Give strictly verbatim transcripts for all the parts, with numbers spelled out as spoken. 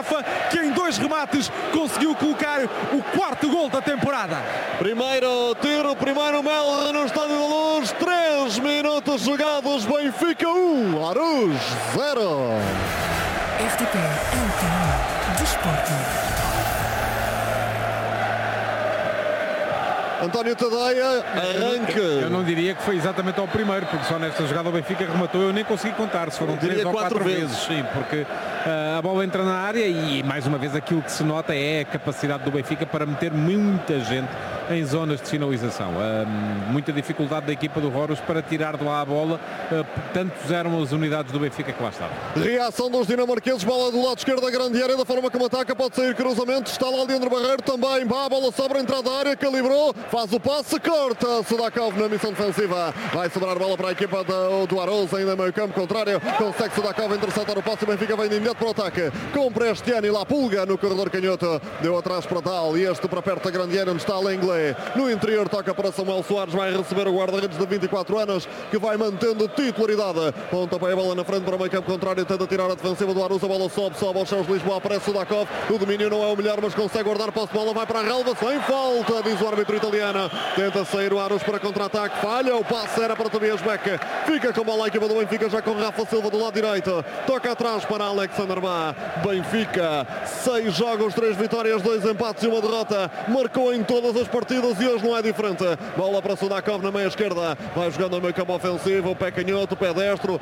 Rafa, que em dois remates conseguiu colocar o quarto gol da temporada. Primeiro tiro, primeiro Melra no Estádio da Luz, três minutos jogados, Benfica um, Arousa zero. R T P é o canal do Sporting. António Tadeia, arranque. Eu não diria que foi exatamente ao primeiro, porque só nesta jogada o Benfica rematou, eu nem consegui contar se foram três ou quatro, quatro vezes. Sim, porque uh, a bola entra na área e mais uma vez aquilo que se nota é a capacidade do Benfica para meter muita gente em zonas de finalização. Uh, muita dificuldade da equipa do Horus para tirar de lá a bola, uh, tantos eram as unidades do Benfica que lá estavam. Reação dos dinamarqueses, bola do lado esquerdo da grande área, da forma como ataca, pode sair cruzamento, está lá Leandro Barreiro também, a bola sobra, entrada da área, calibrou, faz o passe, corta Sudakov na missão defensiva, vai sobrar a bola para a equipa do, do Arousa, ainda meio campo contrário, consegue Sudakov interceptar o passe, o Benfica vem de imediato para o ataque, com Prestiani lá, pulga no corredor canhoto, deu atrás para Tal, e este para perto da grande área, onde está Lenglet, no interior toca para Samuel Soares, vai receber o guarda-redes de vinte e quatro anos, que vai mantendo titularidade, ponta para a bola na frente para o meio campo contrário, tenta tirar a defensiva do Arousa, a bola sobe, sobe aos céus de Lisboa, aparece Sudakov, o domínio não é o melhor, mas consegue guardar posse de bola, vai para a relva, sem falta, diz o árbitro italiano, tenta sair o Arousa para contra-ataque, falha, o passe era para Tobias Beck, fica com a bola a equipa do Benfica, já com Rafa Silva do lado direito, toca atrás para Alexander Bá, Benfica, seis jogos, três vitórias, dois empates e uma derrota, marcou em todas as partidas e hoje não é diferente, bola para Sudakov na meia esquerda, vai jogando no meio campo ofensivo, o pé canhoto, o pé destro,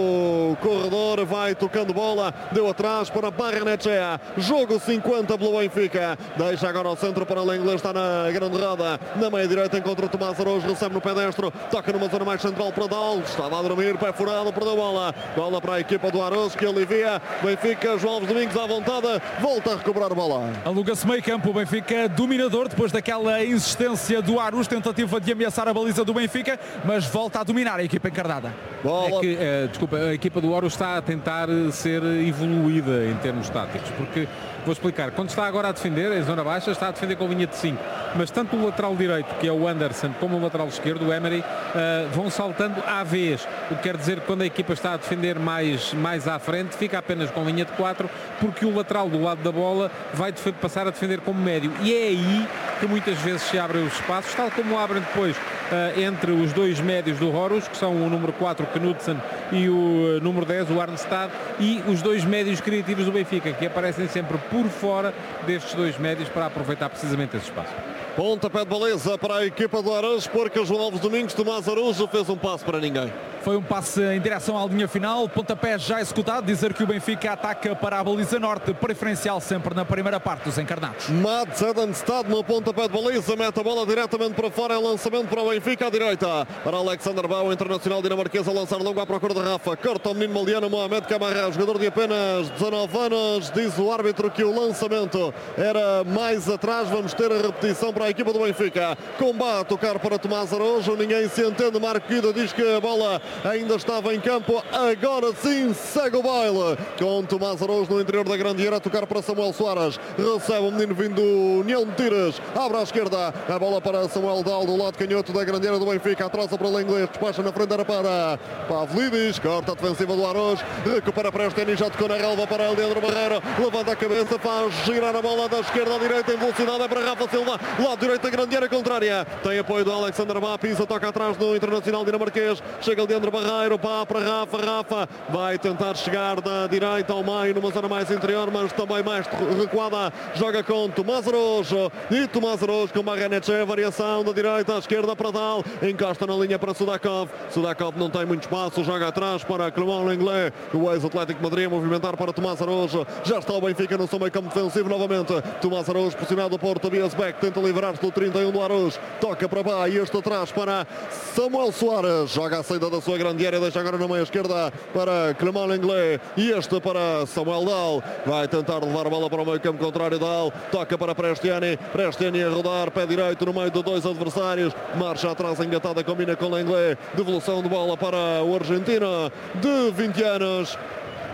no corredor, vai tocando bola, deu atrás para Barrenechea, jogo cinquenta pelo Benfica, deixa agora ao centro para Lenglet, está na grande roda, na meia direita encontra o Tomás Arousa, recebe no pé destro, toca numa zona mais central para Dal, estava a dormir, pé furado, perdeu bola, bola para a equipa do Arousa que alivia, Benfica, João Alves Domingos à vontade, volta a recuperar a bola. Aluga-se meio campo, o Benfica dominador depois daquela insistência do Arousa, tentativa de ameaçar a baliza do Benfica, mas volta a dominar a equipa encarnada. Bola. É que, uh, desculpa, a equipa do Horus está a tentar ser evoluída em termos táticos, porque vou explicar, quando está agora a defender em zona baixa, está a defender com linha de cinco, mas tanto o lateral direito, que é o Anderson, como o lateral esquerdo, o Emery, uh, vão saltando à vez, o que quer dizer que quando a equipa está a defender mais, mais à frente, fica apenas com linha de quatro, porque o lateral do lado da bola vai passar a defender como médio, e é aí que muitas vezes se abrem os espaços, tal como abrem depois uh, entre os dois médios do Horus, que são o número quatro, Knudsen, e o uh, número dez, o Arnstad, e os dois médios criativos do Benfica, que aparecem sempre por fora destes dois médios para aproveitar precisamente esse espaço. Pontapé de baliza para a equipa do Arousa, porque João Alves Domingos, Tomás Arousa fez um passo para ninguém. Foi um passe em direção à linha final, pontapé já executado, dizer que o Benfica ataca para a baliza norte, preferencial sempre na primeira parte dos encarnados. Mads Edenstad no pontapé de baliza, mete a bola diretamente para fora, é lançamento para o Benfica à direita, para Alexander Bá, o internacional dinamarquês a lançar longo à procura de Rafa, corta o menino maliano Mohamed Camará, jogador de apenas dezanove anos, diz o árbitro que o lançamento era mais atrás, vamos ter a repetição para a equipa do Benfica, combate a tocar para Tomás Arousa, ninguém se entende, Marco Guida diz que a bola ainda estava em campo, agora sim segue o baile, com Tomás Arousa no interior da grande área a tocar para Samuel Soares, recebe o menino vindo do União de Tiras, abre à esquerda, a bola para Samuel Dal do lado canhoto da grande área do Benfica, atrasa para Lenglet, despacha na frente, era para Pavlidis, corta a defensiva do Arousa, recupera para Prestiani, já tocou na relva para Leandro Barreiro, levanta a cabeça, faz girar a bola da esquerda à direita em velocidade, é para Rafa Silva, lado direito da grande área contrária, tem apoio do Alexander Bá, pisa, toca atrás no internacional dinamarquês, chega Leandro Barreiro, pá para Rafa, Rafa vai tentar chegar da direita ao meio, numa zona mais interior, mas também mais recuada, joga com Tomás Arousa, e Tomás Arousa com Barrenechea, variação da direita à esquerda para Dal, encosta na linha para Sudakov, Sudakov não tem muito espaço, joga atrás para Clément Lenglet, o ex-Atlético de Madrid a movimentar para Tomás Arousa, já está o Benfica no seu meio campo defensivo novamente, Tomás Arousa pressionado por Tobias Beck, tenta livrar-se do trinta e um do Arousa, toca para Bá, e este atrás para Samuel Soares, joga a saída da sua grande área, deixa agora na meia esquerda para Clément Lenglet, e este para Samuel Dal, vai tentar levar a bola para o meio campo contrário, Dal, toca para Prestiani, Prestiani a rodar, pé direito no meio de dois adversários, marcha atrás engatada, combina com Lenglet, devolução de bola para o argentino de vinte anos,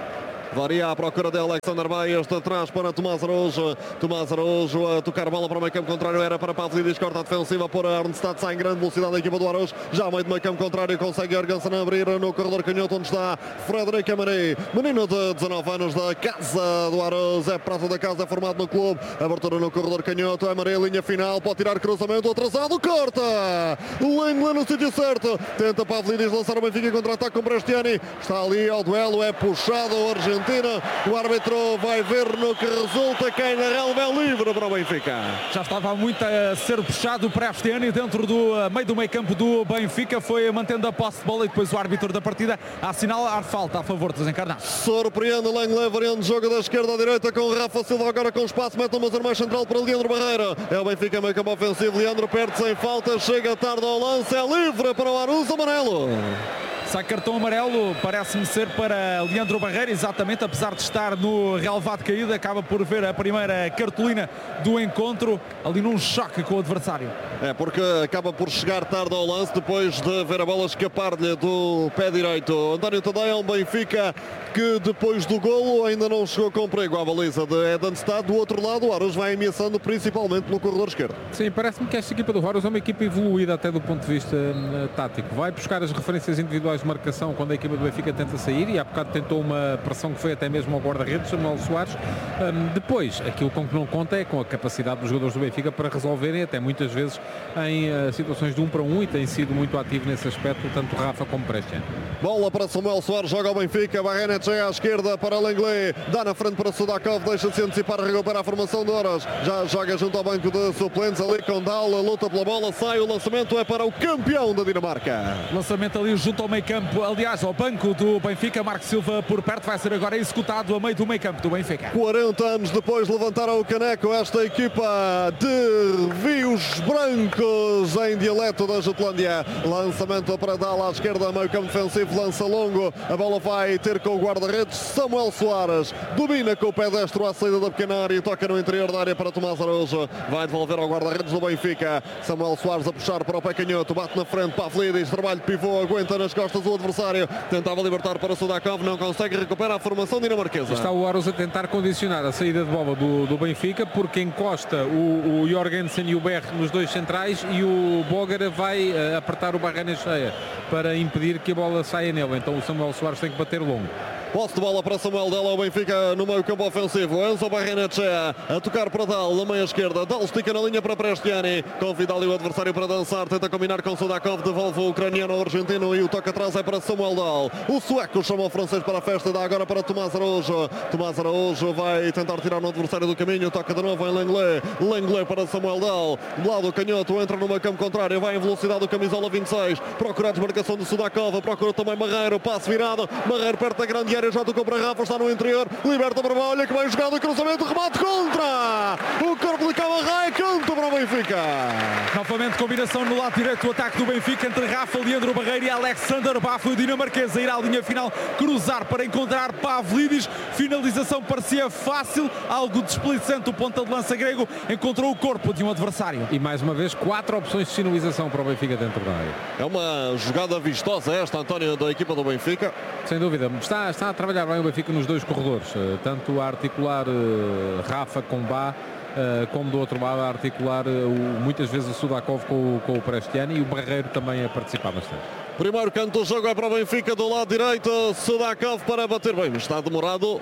Varia à procura de Alexander Baia, está atrás para Tomás Araújo. Tomás Araújo a tocar a bola para o meio campo contrário, era para Pavlidis, corta a defensiva por Arnstad, sai em grande velocidade a equipa do Arouche, já ao meio do meio campo contrário, consegue Jorgensen abrir no corredor canhoto, onde está Frederic Amari, menino de dezanove anos da casa do Arouche, é prata da casa, é formado no clube, abertura no corredor canhoto, Amari, linha final, pode tirar cruzamento, atrasado, corta! Lenglet no sítio certo, tenta Pavlidis lançar o Benfica em contra-ataque com Prestiani, está ali ao duelo, é puxado o Argentina, o árbitro vai ver no que resulta, cai na relva, é livre para o Benfica. Já estava muito a ser puxado o Prestiani dentro do meio do meio campo do Benfica, foi mantendo a posse de bola e depois o árbitro da partida a assinalar falta a favor dos encarnados. Surpreende Lenglet, variando jogo da esquerda à direita com Rafa Silva agora com espaço, mete uma zona mais central para Leandro Barreira, é o Benfica meio campo ofensivo, Leandro perde sem falta, chega tarde ao lance, é livre para o Arouche, amarelo. Sai cartão amarelo, parece-me ser para Leandro Barreira, exatamente, apesar de estar no relevado caído, acaba por ver a primeira cartolina do encontro, ali num choque com o adversário. É, porque acaba por chegar tarde ao lance, depois de ver a bola escapar-lhe do pé direito. António Tadeu, Benfica, que depois do golo ainda não chegou com perigo à baliza de Edenstad. Do outro lado, o Arouche vai ameaçando principalmente pelo corredor esquerdo. Sim, parece-me que esta equipa do Arouche é uma equipa evoluída até do ponto de vista uh, tático. Vai buscar as referências individuais de marcação quando a equipa do Benfica tenta sair, e há bocado tentou uma pressão que foi até mesmo ao guarda-redes, Samuel Soares. Um, depois, aquilo com que não conta é com a capacidade dos jogadores do Benfica para resolverem, até muitas vezes em uh, situações de um para um, e tem sido muito ativo nesse aspecto, tanto Rafa como Prestiani. Bola para Samuel Soares, joga ao Benfica, Barrenetche à esquerda para Lenglet, dá na frente para Sudakov, deixa-se antecipar, recupera a formação de Horas, já joga junto ao banco de suplentes, ali com Dal, luta pela bola, sai o lançamento, é para o campeão da Dinamarca. Lançamento ali junto ao meio campo, aliás ao banco do Benfica, Marco Silva por perto, vai ser agora executado a meio do meio campo do Benfica. quarenta anos depois levantaram o caneco esta equipa de Rios Brancos em dialeto da Jutlândia. Lançamento para Dal à esquerda, meio campo defensivo, lança longo, a bola vai ter com o guarda-redes Samuel Soares, domina com o pé destro à saída da pequena área e toca no interior da área para Tomás Araújo, vai devolver ao guarda-redes do Benfica. Samuel Soares a puxar para o pé canhoto, bate na frente, Pavlidis, trabalho de pivô, aguenta nas costas o adversário, tentava libertar para Sudakov, não consegue, recupera a formação dinamarquesa. Está o Arouche a tentar condicionar a saída de bola do, do Benfica, porque encosta o, o Jorgensen e o Berg nos dois centrais, e o Boger vai uh, apertar o Barrena cheia para impedir que a bola saia nele. Então o Samuel Soares tem que bater longo. Posse de bola para Samuel Dal ao Benfica no meio campo ofensivo. Enzo Barrenetchea a tocar para Dal na meia esquerda. Dal estica na linha para Prestiani. Convida ali o adversário para dançar. Tenta combinar com Sudakov. Devolve o ucraniano ao argentino e o toque atrás é para Samuel Dal. O sueco chama o francês para a festa. Dá agora para Tomás Araújo. Tomás Araújo vai tentar tirar o adversário do caminho. Toca de novo em Lenglet. Lenglet para Samuel Dal. Do lado o canhoto entra no meio campo contrário. Vai em velocidade o camisola vinte e seis. Procura a desmarcação de Sudakov. Procura também Marreiro. Passe virado. Marreiro perto da grande área. Já tocou para Rafa. Está no interior. Liberta para Olha que vai jogado. Cruzamento. Remate contra. O corpo de Camarra. Canto para o Benfica. Novamente combinação no lado direito. O ataque do Benfica entre Rafa, Leandro Barreira e Alexander Bafo. O dinamarquês a ir à linha final. Cruzar para encontrar Pavlidis. Finalização parecia fácil. Algo desplicente. O ponta de lança grego encontrou o corpo de um adversário. E mais uma vez quatro opções de finalização para o Benfica dentro da área. É uma jogada vistosa esta, António, da equipa do Benfica. Sem dúvida. Está, está a trabalhar bem o Benfica nos dois corredores. Tanto a articular uh, Rafa com Bá, uh, como do outro lado a articular uh, muitas vezes o Sudakov com, com o Prestiani, e o Barreiro também a participar bastante. Primeiro canto do jogo é para o Benfica do lado direito. Sudakov para bater bem. Está demorado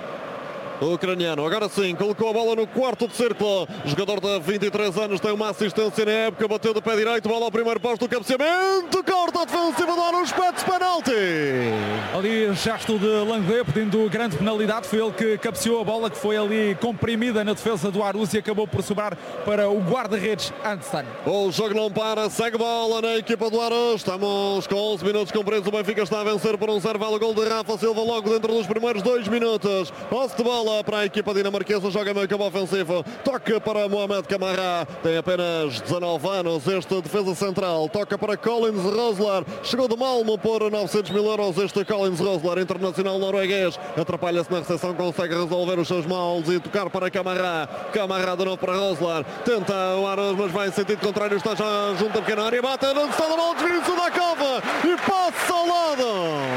o ucraniano. Agora sim, colocou a bola no quarto de círculo. Jogador de vinte e três anos, tem uma assistência na época, bateu do pé direito, bola ao primeiro posto, o cabeceamento, corta a defensiva do Arouche, pede penalti. Ali gesto de Lenglet pedindo grande penalidade, foi ele que cabeceou a bola, que foi ali comprimida na defesa do Arouche e acabou por sobrar para o guarda-redes Anderson. O jogo não para, segue bola na equipa do Arouche. Estamos com onze minutos cumpridos, o Benfica está a vencer por um zero, vale o gol de Rafa Silva logo dentro dos primeiros dois minutos. Posse de bola para a equipa dinamarquesa, joga meio campo ofensivo, toca para Mohamed Camará, tem apenas dezanove anos este defesa central, toca para Collins Rosler, chegou de Malmo por novecentos mil euros este Collins Rosler, internacional norueguês, atrapalha-se na recepção, consegue resolver os seus males e tocar para Camará, Camará de novo para Rosler, tenta o Arouche, mas vai em sentido contrário, está já junto à pequena área, bate, não está na bola, desvio da cova e passa ao lado.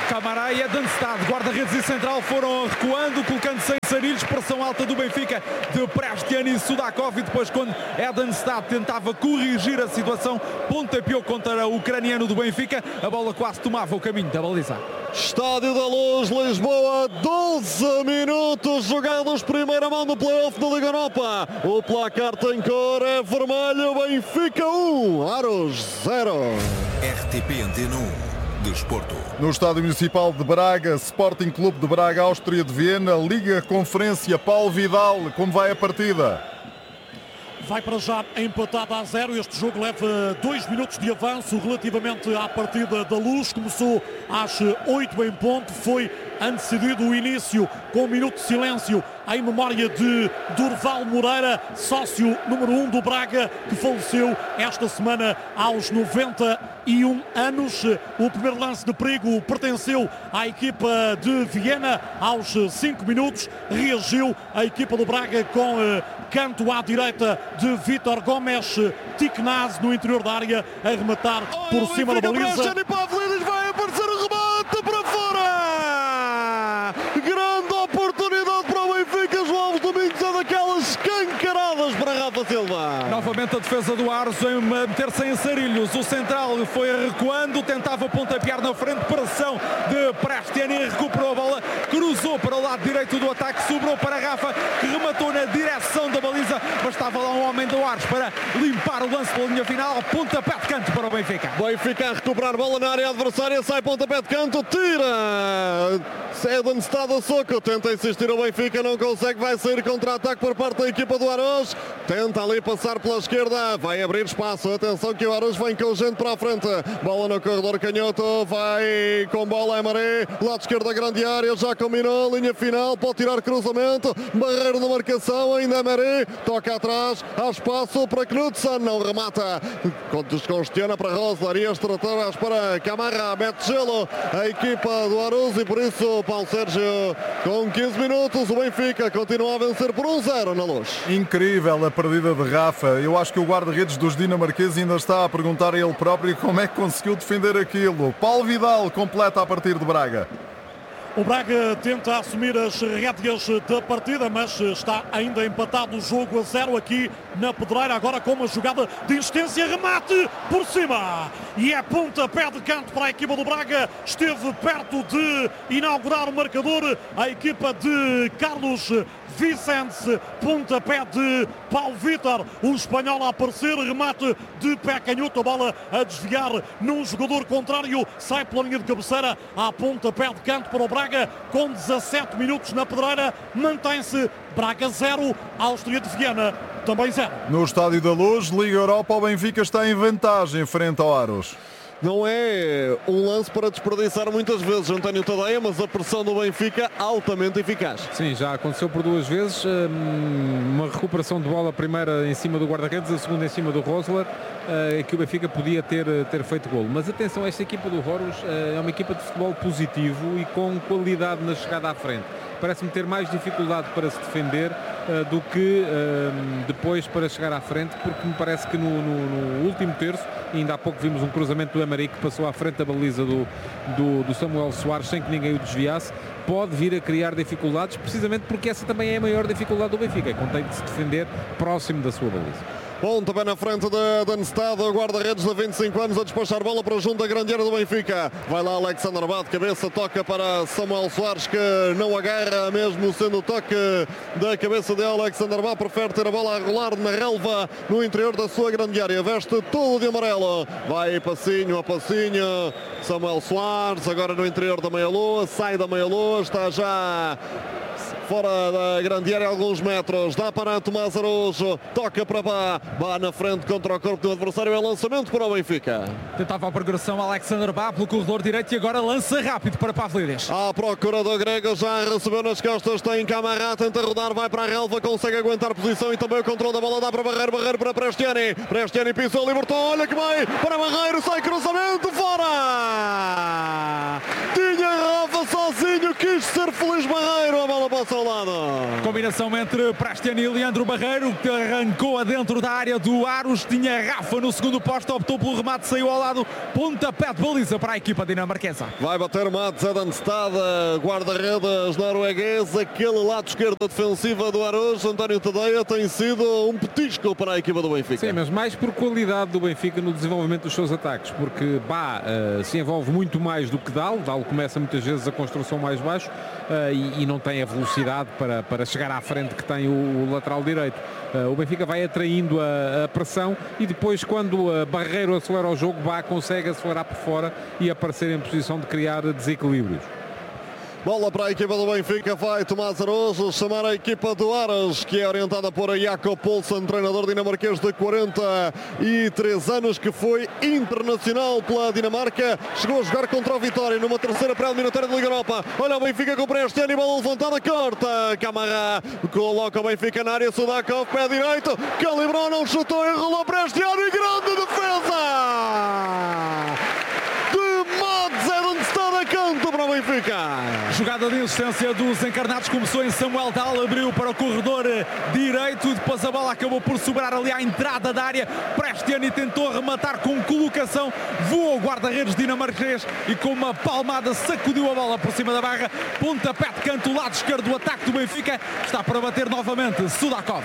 Camará e Edenstad, guarda-redes e central, foram recuando, colocando-se em sarilhos, pressão alta do Benfica de Prestiani e Sudakov, e depois quando Edenstad tentava corrigir a situação, pontapeou contra o ucraniano do Benfica, a bola quase tomava o caminho da baliza. Estádio da Luz, Lisboa, doze minutos jogados, primeira mão do play-off da Liga Europa. O placar tem cor, é vermelho, Benfica um, Aros zero. R T P Antena um. Desporto. No Estádio Municipal de Braga, Sporting Clube de Braga, Áustria de Viena, Liga Conferência, Paulo Vidal, como vai a partida? Vai para já empatado a zero. Este jogo leva dois minutos de avanço relativamente à partida da Luz. Começou às oito em ponto. Foi antecedido o início com um minuto de silêncio em memória de Durval Moreira, sócio número um do Braga, que faleceu esta semana aos noventa e um anos. O primeiro lance de perigo pertenceu à equipa de Viena. Aos cinco minutos reagiu a equipa do Braga com eh, canto à direita de Vítor Gomes. Tiknaz no interior da área a rematar por oh, cima da baliza. Vai aparecer o remate para fora! Grande oportunidade para o Benfica. João Alves Domingos é daquelas escancaradas para Rafa Silva. Novamente a defesa do Aros em meter-se em sarilhos. O central foi recuando, tentava pontapear na frente, pressão de Prestiani, recuperou a bola, cruzou para o lado direito do ataque, sobrou para Rafa, que rematou na direção da baliza, mas estava lá um homem do Aros para limpar o lance pela linha final. Pontapé de canto para o Benfica. Benfica a recuperar bola na área adversária, sai pontapé de canto, tira Edenstad a soco, tenta insistir o Benfica, não consegue, vai sair contra-ataque por parte da equipa do Aros, tenta ali passar pela esquerda, vai abrir espaço, atenção que o Aros vem com gente para a frente, bola no corredor canhoto, vai com bola Emaré, lado esquerdo da grande área, já combinou, linha final, pode tirar cruzamento, barreiro de marcação, ainda Emaré, toca atrás, há espaço para Knudsen, não remata, descongestiona para Rosler e estratégias para Camará, mete gelo a equipa do Aros e por isso Paulo Sérgio com quinze minutos, o Benfica continua a vencer por um zero na Luz. Incrível a perdida de Rafa. Eu acho que o guarda-redes dos dinamarqueses ainda está a perguntar a ele próprio como é que conseguiu defender aquilo. Paulo Vidal completa a partir de Braga. O Braga tenta assumir as rédeas da partida, mas está ainda empatado o jogo a zero aqui na Pedreira, agora com uma jogada de insistência, remate por cima. E é pontapé de canto para a equipa do Braga. Esteve perto de inaugurar o marcador a equipa de Carlos Vicente, pontapé de Paulo Vítor, o espanhol a aparecer, remate de pé canhoto, a bola a desviar num jogador contrário, sai pela linha de cabeceira, a pontapé de canto para o Braga, com dezassete minutos na Pedreira, mantém-se Braga zero, Áustria de Viena também zero. No Estádio da Luz, Liga Europa, o Benfica está em vantagem frente ao Aros. Não é um lance para desperdiçar muitas vezes, António Tadeia, mas a pressão do Benfica altamente eficaz. Sim, já aconteceu por duas vezes. Uma recuperação de bola, a primeira em cima do guarda-redes, a segunda em cima do Rosler, que o Benfica podia ter, ter feito golo. Mas atenção, esta equipa do Horus é uma equipa de futebol positivo e com qualidade na chegada à frente. Parece-me ter mais dificuldade para se defender uh, do que uh, depois para chegar à frente, porque me parece que no, no, no último terço, ainda há pouco vimos um cruzamento do Emery que passou à frente da baliza do, do, do Samuel Soares sem que ninguém o desviasse, pode vir a criar dificuldades, precisamente porque essa também é a maior dificuldade do Benfica, é contém de se defender próximo da sua baliza. Ponta bem na frente de Edenstad, guarda-redes de vinte e cinco anos a despachar bola para junto da grande área do Benfica. Vai lá Alexander Bá de cabeça, toca para Samuel Soares que não agarra, mesmo sendo o toque da cabeça de Alexander Bá, prefere ter a bola a rolar na relva no interior da sua grande área. Veste tudo de amarelo, vai passinho a passinho Samuel Soares, agora no interior da meia-lua, sai da meia-lua, está já fora da grande área, alguns metros, dá para Tomás Araújo, toca para Bá, Bá na frente contra o corpo do adversário, é lançamento para o Benfica. Tentava a progressão Alexander Bá pelo corredor direito e agora lança rápido para Pavlidis. À procura do grego, já recebeu nas costas, tem Camará, tenta rodar, vai para a relva, consegue aguentar posição e também o controle da bola, dá para Barreiro, Barreiro para Prestiani, Prestiani pisou, libertou, olha que bem, para Barreiro, sai cruzamento, fora! Tinha Rafa sozinho, que Diz ser feliz Barreiro, a bola passa ao lado. Combinação entre Prestiani e Leandro Barreiro, que arrancou a dentro da área do Aros. Tinha Rafa no segundo posto, optou pelo remate, saiu ao lado. Pontapé de baliza para a equipa dinamarquesa. Vai bater Mats Edenstad, guarda-redes norueguês. Aquele lado esquerdo defensiva do Aros, António Tadeia, tem sido um petisco para a equipa do Benfica. Sim, mas mais por qualidade do Benfica no desenvolvimento dos seus ataques, porque Bá uh, se envolve muito mais do que Dal. Dal começa muitas vezes a construção mais baixo uh, e, e não tem a velocidade para, para chegar à frente que tem o, o lateral direito. Uh, o Benfica vai atraindo a, a pressão e depois, quando a Barreiro acelera o jogo, Bá consegue acelerar por fora e aparecer em posição de criar desequilíbrios. Bola para a equipa do Benfica, vai Tomás Araújo chamar a equipa do Aras, que é orientada por Jakob Poulsen, treinador dinamarquês de quarenta e três anos, que foi internacional pela Dinamarca. Chegou a jogar contra o Vitória numa terceira pré-eliminatória da Liga Europa. Olha o Benfica com o Prestiani, bola levantada, corta. Camará coloca o Benfica na área, Sudakov, pé direito, calibrou, não chutou, enrolou Prestiani, grande defesa de Mats Edenstad, a canto para o Benfica. Jogada de insistência dos encarnados começou em Samuel Dal, abriu para o corredor direito, depois a bola acabou por sobrar ali à entrada da área. Prestiani tentou rematar com colocação, voou o guarda-redes dinamarquês e com uma palmada sacudiu a bola por cima da barra. Pontapé de canto, lado esquerdo do ataque do Benfica, está para bater novamente Sudakov.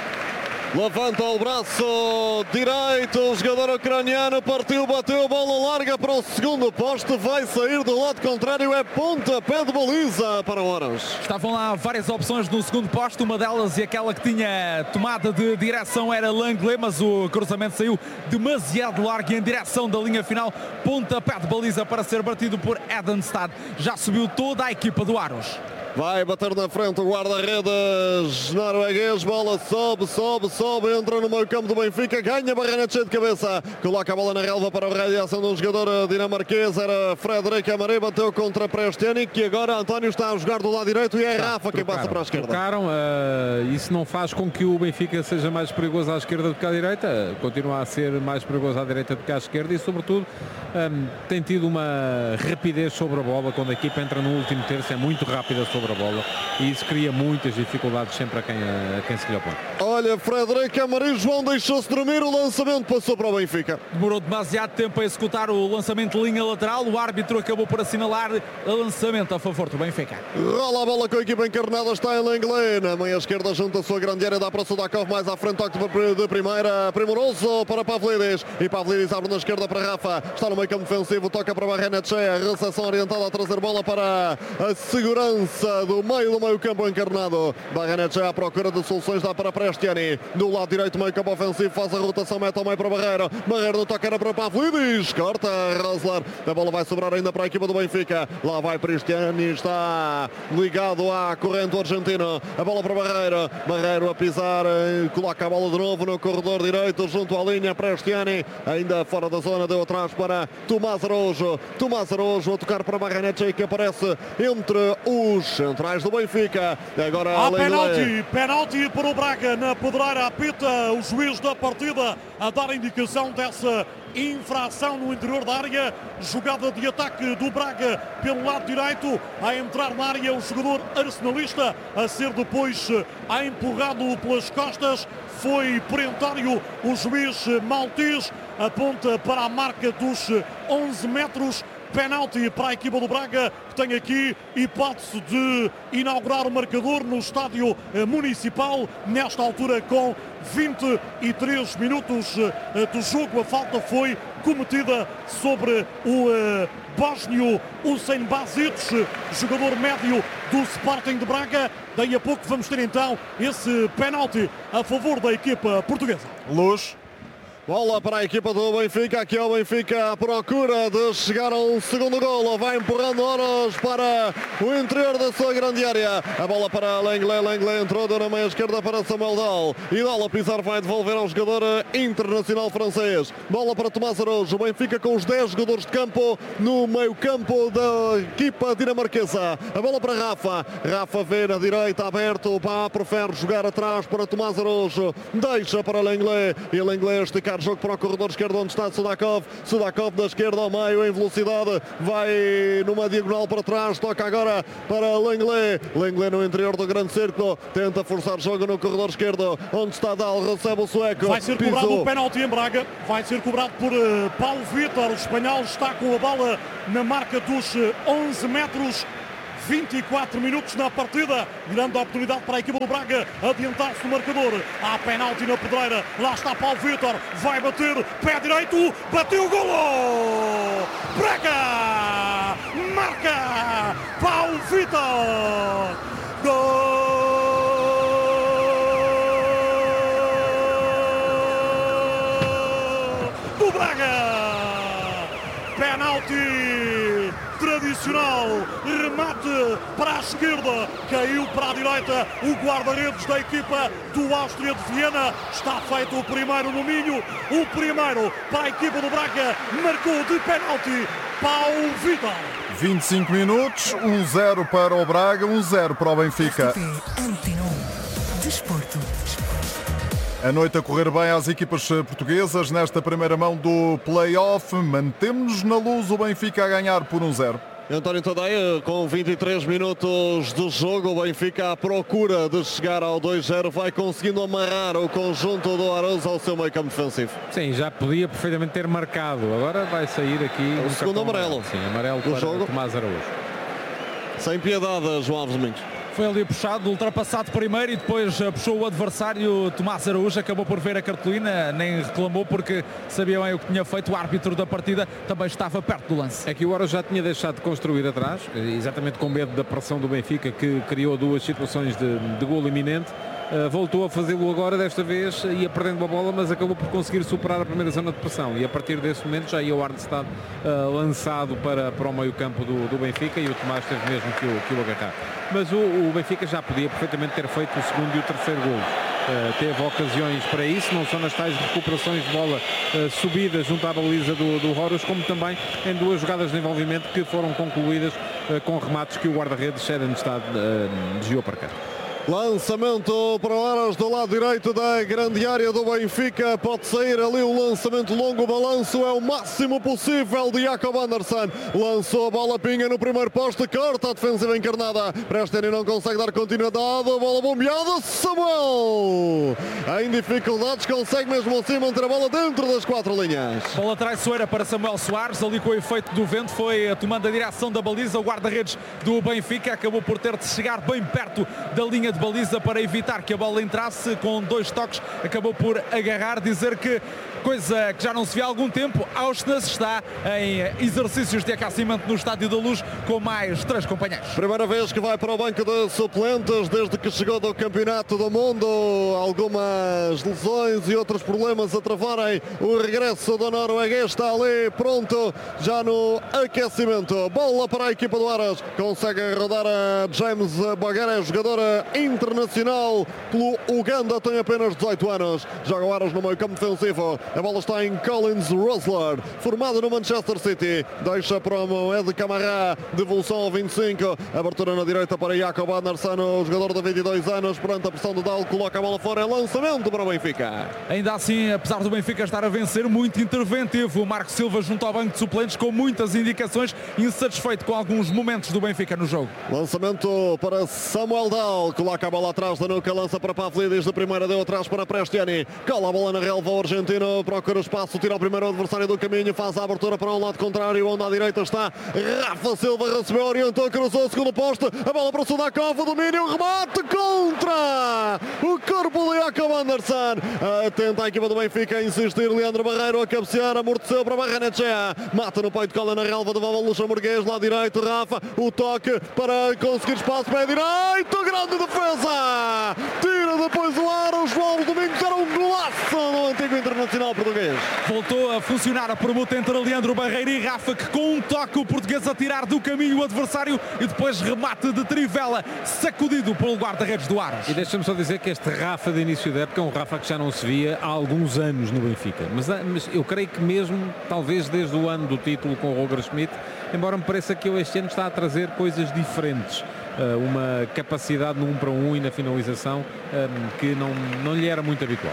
Levanta o braço direito, o jogador ucraniano partiu, bateu, bola larga para o segundo poste, vai sair do lado contrário, é pontapé de baliza para o Aras. Estavam lá várias opções no segundo poste, uma delas e aquela que tinha tomada de direção era Langley, mas o cruzamento saiu demasiado largo e em direção da linha final. Pontapé de baliza para ser batido por Edenstad. Já subiu toda a equipa do Aros. Vai bater na frente o guarda-redes norueguês, bola sobe, sobe, sobe, entra no meio campo do Benfica, ganha Barranete cheio de cabeça, coloca a bola na relva para o radiação do jogador dinamarquês, era Frederic Amaré, bateu contra Prestiani, que agora António está a jogar do lado direito e é Rafa quem passa para a esquerda. Trocaram, uh, isso não faz com que o Benfica seja mais perigoso à esquerda do que à direita, continua a ser mais perigoso à direita do que à esquerda e sobretudo um, tem tido uma rapidez sobre a bola, quando a equipa entra no último terço é muito rápida sobre a bola e isso cria muitas dificuldades sempre a quem, a quem se lhe opõe. Olha, Frederic Amaré, João deixou-se dormir, o lançamento passou para o Benfica. Demorou demasiado tempo a executar o lançamento de linha lateral, o árbitro acabou por assinalar o lançamento a favor do Benfica. Rola a bola com a equipa encarnada, está em Langley, na meia esquerda junto a sua grande área, dá para o Sudakov, mais à frente, toque de primeira, primoroso para Pavlidis, e Pavlidis abre na esquerda para Rafa, está no meio campo defensivo, toca para Barranete cheia, recepção orientada a trazer bola para a segurança do meio do meio campo encarnado. Barranete à procura de soluções, dá para Prestiani, do lado direito meio campo ofensivo, faz a rotação, mete ao meio para Barreiro, Barreiro no toque era para Pavlidis, corta Rosler, a bola vai sobrar ainda para a equipa do Benfica, lá vai Prestiani, está ligado à corrente argentino, a bola para Barreiro, Barreiro a pisar, coloca a bola de novo no corredor direito, junto à linha, Prestiani, ainda fora da zona, deu atrás para Tomás Araújo, Tomás Araújo a tocar para Barranete, que aparece entre os centrais do Benfica. Agora há penalti, penalti para o Braga na pedreira, apita o juiz da partida a dar indicação dessa infração no interior da área. Jogada de ataque do Braga pelo lado direito, a entrar na área o jogador arsenalista, a ser depois a empurrado pelas costas. Foi perentório o juiz maltês, aponta para a marca dos onze metros. Penalti para a equipa do Braga, que tem aqui hipótese de inaugurar o marcador no estádio municipal, nesta altura com vinte e três minutos do jogo. A falta foi cometida sobre o uh, bósnio Hussein Basic, jogador médio do Sporting de Braga. Daí a pouco vamos ter então esse penalti a favor da equipa portuguesa. Luz. Bola para a equipa do Benfica, aqui é o Benfica à procura de chegar a um segundo golo, vai empurrando Aras para o interior da sua grande área, a bola para Langley, Langley entrou na meia esquerda para Samuel Dal, e Dal a pisar vai devolver ao jogador internacional francês, bola para Tomás Araújo, o Benfica com os dez jogadores de campo no meio campo da equipa dinamarquesa, a bola para Rafa, Rafa vê na direita aberto, pá, prefere jogar atrás para Tomás Araújo, deixa para Langley, e Langley esticar criar jogo para o corredor esquerdo onde está Sudakov. Sudakov da esquerda ao meio em velocidade, vai numa diagonal para trás, toca agora para Lenglet. Lenglet no interior do grande círculo, tenta forçar jogo no corredor esquerdo onde está Dal, recebe o sueco. Vai ser cobrado o penalti em Braga, vai ser cobrado por uh, Paulo Vítor. O espanhol está com a bola na marca dos uh, onze metros. vinte e quatro minutos na partida, grande oportunidade para a equipa do Braga adiantar-se no marcador. Há penalti na pedreira, lá está Paulo Vítor, vai bater, pé direito, bateu o golo! Braga! Marca! Paulo Vítor! Gol! Do Braga! Penalti! Tradicional, remate para a esquerda, caiu para a direita, o guarda-redes da equipa do Áustria de Viena. Está feito o primeiro no Minho, o primeiro para a equipa do Braga, marcou de penalti Paulo Vítor. vinte e cinco minutos, um zero para o Braga, um zero para o Benfica. Antena um. Desporto. A noite a correr bem às equipas portuguesas nesta primeira mão do play-off. Mantemos-nos na luz, o Benfica a ganhar por um zero. António Tadeia, com vinte e três minutos de jogo, o Benfica à procura de chegar ao dois zero, vai conseguindo amarrar o conjunto do Arousa ao seu meio campo defensivo. Sim, já podia perfeitamente ter marcado. Agora vai sair aqui o um segundo amarelo. Sim, amarelo do para jogo. Tomás Araújo. Sem piedade, João Alves Domingos. Foi ali puxado, ultrapassado primeiro e depois puxou o adversário. Tomás Araújo acabou por ver a cartolina, nem reclamou porque sabia bem o que tinha feito. O árbitro da partida também estava perto do lance. É que o Oro já tinha deixado de construir atrás, exatamente com medo da pressão do Benfica, que criou duas situações de, de golo iminente. Uh, voltou a fazê-lo agora, desta vez ia perdendo a bola, mas acabou por conseguir superar a primeira zona de pressão, e a partir desse momento já ia o Arnstad uh, lançado para, para o meio campo do, do Benfica, e o Tomás teve mesmo que o, que o agarrar. Mas o, o Benfica já podia perfeitamente ter feito o segundo e o terceiro golo. Uh, teve ocasiões para isso, não só nas tais recuperações de bola uh, subidas junto à baliza do, do Horus, como também em duas jogadas de envolvimento que foram concluídas uh, com remates que o guarda-redes Sedenstad uh, desviou para cá. Lançamento para o Aras do lado direito da grande área do Benfica. Pode sair ali o lançamento longo. O balanço é o máximo possível de Jacob Andersson. Lançou a bola, pinga no primeiro poste. Corta a defensiva encarnada. Presteni não consegue dar continuidade. A bola bombeada. Samuel, em dificuldades, consegue mesmo assim manter a bola dentro das quatro linhas. Bola traiçoeira para Samuel Soares. Ali com o efeito do vento foi tomando a direção da baliza. O guarda-redes do Benfica acabou por ter de chegar bem perto da linha de de baliza para evitar que a bola entrasse. Com dois toques acabou por agarrar, dizer que coisa que já não se vê há algum tempo, Auschwitz está em exercícios de aquecimento no Estádio da Luz com mais três companheiros. Primeira vez que vai para o banco de suplentes desde que chegou do Campeonato do Mundo. Algumas lesões e outros problemas a travarem o regresso do norueguês. Está ali pronto já no aquecimento. Bola para a equipa do Aras, consegue rodar a James Bagheera, jogador internacional pelo Uganda, tem apenas dezoito anos, joga o Aras no meio campo defensivo. A bola está em Collins Rosler, formado no Manchester City, deixa para o Moed Camara, devolução ao vinte e cinco, abertura na direita para Jacob Andersson, o jogador de vinte e dois anos, perante a pressão do Dal, coloca a bola fora, é lançamento para o Benfica. Ainda assim, apesar do Benfica estar a vencer, muito interventivo, o Marco Silva junto ao banco de suplentes com muitas indicações, insatisfeito com alguns momentos do Benfica no jogo. Lançamento para Samuel Dal, coloca a bola atrás da nuca, lança para Pavlidis, de primeira deu atrás para Prestiani, cola a bola na relva, o argentino procura espaço, tira o primeiro adversário do caminho, faz a abertura para um lado contrário, onde à direita está Rafa Silva, recebeu, orientou, cruzou o segundo poste, a bola para o Sudakov, domínio, remate contra o corpo de Jacob Andersson. Atenta a equipa do Benfica a insistir, Leandro Barreiro a cabecear, amorteceu para Barrenechea, mata no peito, cola na relva, devolve ao luxemburguês, lá direito, Rafa, o toque para conseguir espaço, pé direito, grande defesa, tira depois o ar, o João Domingos, era um golaço no antigo internacional português. Voltou a funcionar a permuta entre Leandro Barreiro e Rafa, que com um toque o português a tirar do caminho o adversário e depois remate de trivela, sacudido pelo guarda-redes do Aras. E deixa-me só dizer que este Rafa de início da época é um Rafa que já não se via há alguns anos no Benfica, mas, mas eu creio que mesmo, talvez desde o ano do título com o Roger Schmidt, embora me pareça que ele este ano está a trazer coisas diferentes. Uma capacidade no um para um e na finalização que não, não lhe era muito habitual.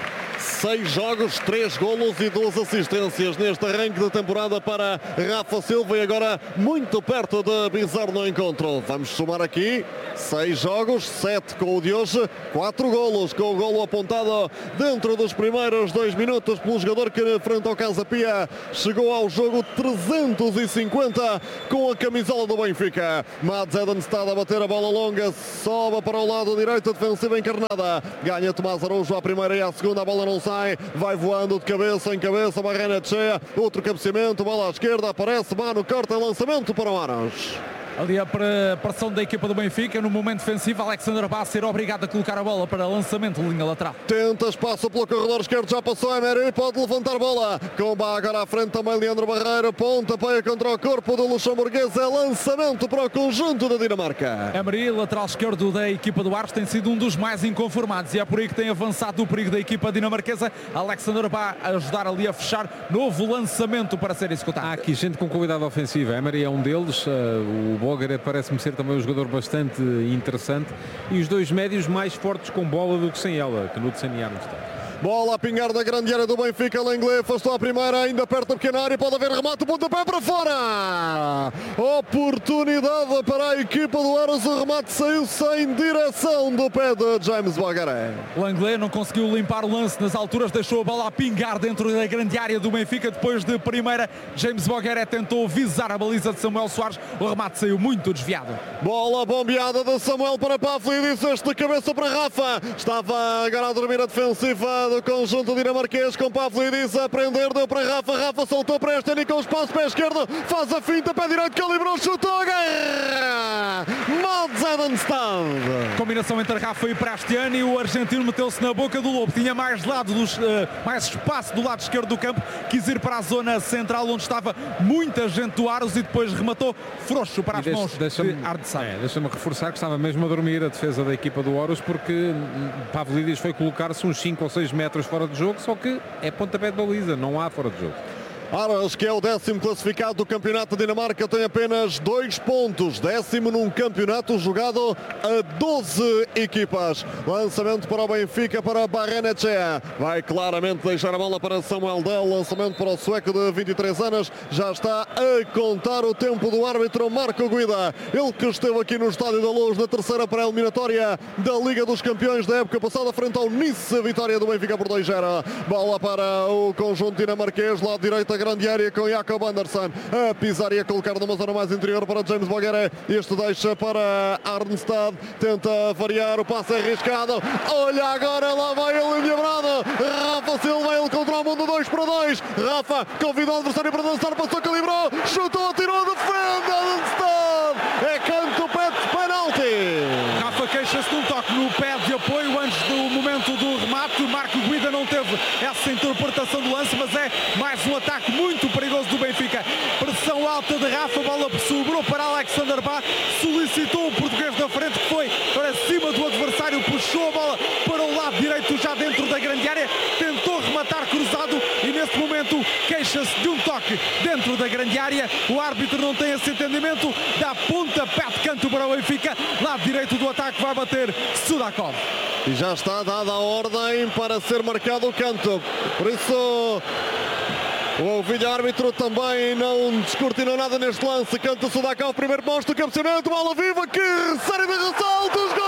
Seis jogos, três golos e duas assistências neste arranque de temporada para Rafa Silva e agora muito perto de bizar no encontro. Vamos somar aqui seis jogos, sete com o de hoje, quatro golos, com o golo apontado dentro dos primeiros dois minutos pelo jogador que frente ao Casa Pia chegou ao jogo trezentos e cinquenta com a camisola do Benfica. Mads Edenstad a bater a bola longa, sobe para o lado direito, defensiva encarnada, ganha Tomás Araújo à primeira e à segunda, a bola não sai, vai voando de cabeça em cabeça, Barrenetxea, outro cabeceamento, bola à esquerda, aparece, Mano, corta, lançamento para o Aros. Ali a pressão da equipa do Benfica no momento defensivo, Alexander Bá ser obrigado a colocar a bola para lançamento de linha lateral. Tenta espaço pelo corredor esquerdo, já passou Emery, pode levantar bola. Com Bá agora à frente também Leandro Barreira, pontapeia contra o corpo do luxemburguês, é lançamento para o conjunto da Dinamarca. Emery, lateral esquerdo da equipa do Aros, tem sido um dos mais inconformados e é por aí que tem avançado o perigo da equipa dinamarquesa. Alexander Bá a ajudar ali a fechar, novo lançamento para ser executado. Há aqui gente com qualidade ofensiva, Emery é um deles, o Boger parece-me ser também um jogador bastante interessante e os dois médios mais fortes com bola do que sem ela, Knudsen e Armstrong. Bola a pingar da grande área do Benfica, Lenglet afastou a primeira, ainda perto da pequena área, pode haver remate, pontapé para fora! Oportunidade para a equipa do Aros, o remate saiu sem direção do pé de James Bogaré. Lenglet não conseguiu limpar o lance nas alturas, deixou a bola a pingar dentro da grande área do Benfica, depois de primeira, James Bogaré tentou visar a baliza de Samuel Soares, o remate saiu muito desviado. Bola bombeada de Samuel para Pavlidis, este de cabeça para Rafa, estava agora a dormir a defensiva do conjunto dinamarquês com Pavlidis a prender, deu para Rafa, Rafa soltou para este com o espaço, pé esquerdo, faz a finta, pé direito, calibrou, chutou, guerra! Mads Edenstad. Combinação entre Rafa e Prastiani, o argentino meteu-se na boca do lobo, tinha mais, lado dos, uh, mais espaço do lado esquerdo do campo, quis ir para a zona central onde estava muita gente do Aros e depois rematou frouxo para as deixa, mãos deixa-me, de Ardsad. É, deixa-me reforçar que estava mesmo a dormir a defesa da equipa do Aros porque Pavlidis foi colocar-se uns cinco ou seis metros fora de jogo, só que é pontapé de baliza, não há fora de jogo. Aros, que é o décimo classificado do campeonato de Dinamarca, tem apenas dois pontos. Décimo num campeonato jogado a doze equipas. Lançamento para o Benfica, para Barrenetxea. Vai claramente deixar a bola para Samuel Dell. Lançamento para o sueco de vinte e três anos. Já está a contar o tempo do árbitro Marco Guida. Ele que esteve aqui no Estádio da Luz na terceira pré-eliminatória da Liga dos Campeões da época passada frente ao Nice. Vitória do Benfica por dois a zero. Bola para o conjunto dinamarquês. Lado direito, grande área com Jakob Andersen a pisar e a colocar numa zona mais interior para James Bogaré. Este deixa para Arnstad, tenta variar, o passe arriscado, olha agora, lá vai ele endiabrado, Rafa Silva, ele contra o mundo, dois para dois, Rafa convidou o adversário para dançar, passou, calibrou, chutou, tirou, defende Arnstad, é canto, pé de penalti. Rafa queixa-se de um toque no pé de apoio antes do momento do remate. Marco Guida não teve essa interpretação do lance, mas é mais um ataque muito perigoso do Benfica. Pressão alta de Rafa, bola sobrou para Alexander Bá, solicitou o português da frente que foi para cima do adversário, puxou a bola para o lado direito já dentro da grande área, tentou rematar cruzado e nesse momento queixa-se de um toque dentro da grande área. O árbitro não tem esse entendimento, dá pontapé de canto para o Benfica, lado direito do ataque vai bater Sudakov. E já está dada a ordem para ser marcado o canto, por isso o vídeo-árbitro também não descortinou nada neste lance. Canta Sudakov, primeiro posto, cabeceamento, bola viva, que série de ressaltos,